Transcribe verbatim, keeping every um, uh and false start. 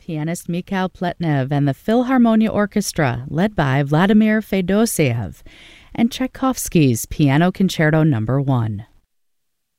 pianist Mikhail Pletnev and the Philharmonia Orchestra, led by Vladimir Fedosiev, and Tchaikovsky's Piano Concerto Number One.